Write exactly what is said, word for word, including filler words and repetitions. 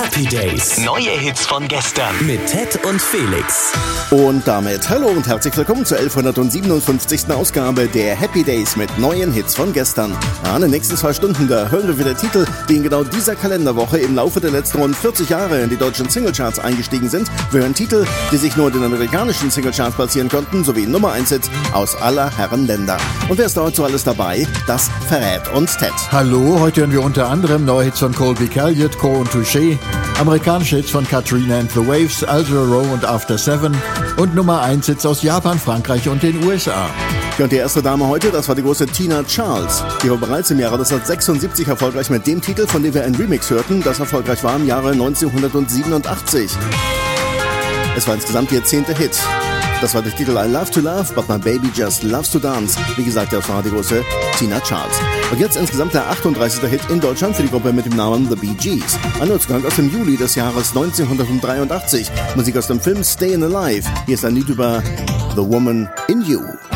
Happy Days. Neue Hits von gestern. Mit Ted und Felix. Und damit hallo und herzlich willkommen zur elfhundertsiebenundfünfzigsten Ausgabe der Happy Days mit neuen Hits von gestern. Ja, in den nächsten zwei Stunden, da hören wir wieder Titel, die in genau dieser Kalenderwoche im Laufe der letzten rund vierzig Jahre in die deutschen Singlecharts eingestiegen sind. Wir hören Titel, die sich nur in den amerikanischen Singlecharts platzieren konnten, sowie Nummer eins Hits aus aller Herren Länder. Und wer ist dazu alles dabei? Das verrät uns Ted. Hallo, heute hören wir unter anderem neue Hits von Colby Calliot, Co und Touché, amerikanische Hits von Katrina and the Waves, Alger Row und After Seven und Nummer eins Hits aus Japan, Frankreich und den U S A. Ja, und die erste Dame heute, das war die große Tina Charles. Die war bereits im Jahre neunzehnhundertsechsundsiebzig erfolgreich mit dem Titel, von dem wir einen Remix hörten, das erfolgreich war im Jahre neunzehnhundertsiebenundachtzig. Es war insgesamt ihr zehnter Hit. Das war der Titel I Love to Love, but my baby just loves to dance. Wie gesagt, das war die große Tina Charles. Und jetzt insgesamt der achtunddreißigste Hit in Deutschland für die Gruppe mit dem Namen The Bee Gees. Ein Nutzgang aus dem Juli des Jahres neunzehnhundertdreiundachtzig. Musik aus dem Film Stayin' Alive. Hier ist ein Lied über The Woman in You.